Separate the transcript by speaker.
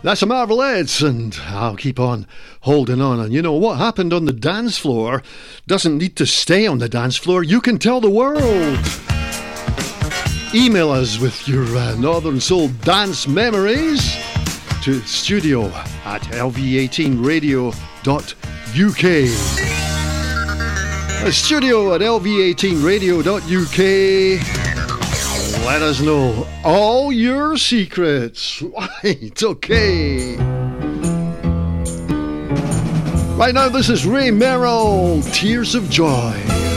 Speaker 1: That's a Marvelettes, and I'll keep on holding on. And you know, what happened on the dance floor doesn't need to stay on the dance floor. You can tell the world. Email us with your Northern Soul dance memories to studio at lv18radio.uk. Studio at lv18radio.uk. Let us know all your secrets. Right, okay. Right now, this is Ray Merrill, Tears of Joy.